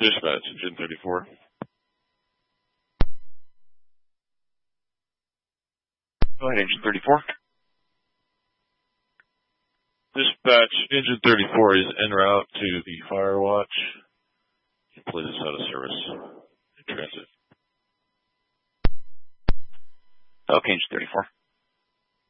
Dispatch, engine 34. Go ahead, engine 34. Dispatch, engine 34 is en route to the Firewatch. Please out of service in transit. Okay, engine 34.